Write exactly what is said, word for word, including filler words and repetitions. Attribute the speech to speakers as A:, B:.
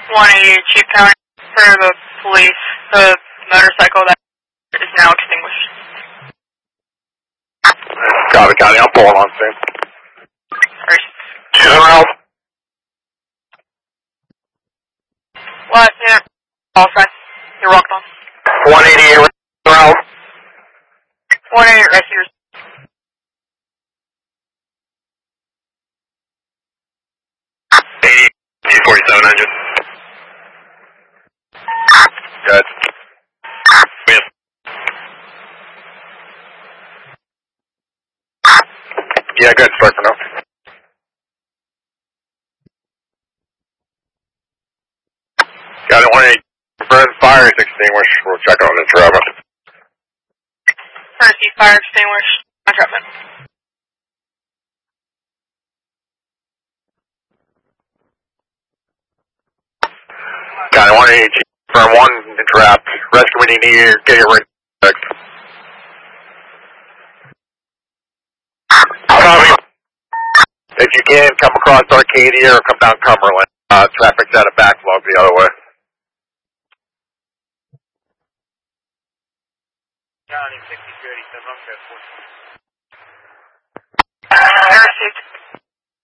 A: one eighty Chief County for the police. The motorcycle that is now extinguished.
B: Copy, County. I'm pulling on scene.
A: Alright.
B: She's around.
A: What? Yeah. All fine. You're walked on.
B: one eighty-eight around.
A: one eighty-eight rescuers.
B: eighty, T forty-seven hundred. Good. Yes. Yeah, good. Start for now. Got it. one eighty. Burn fire is extinguished. We'll check on the driver.
A: First fire extinguished. Entrapment.
B: Got it. one eighty. Firm one entrapped. Rescue when you need to get your ring fixed. Copy. If you can, come across Arcadia or come down Cumberland. Uh, traffic's out of backlog the other way.
C: County sixty-two eighty-seven, I'm good.
A: I received.